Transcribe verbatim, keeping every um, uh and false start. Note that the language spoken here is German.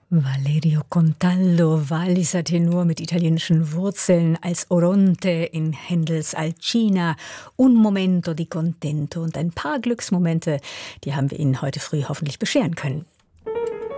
Valerio Contaldo, Walliser Tenor mit italienischen Wurzeln als Oronte in Händels Alcina, Un momento di contento und ein paar Glücksmomente, die haben wir Ihnen heute früh hoffentlich bescheren können.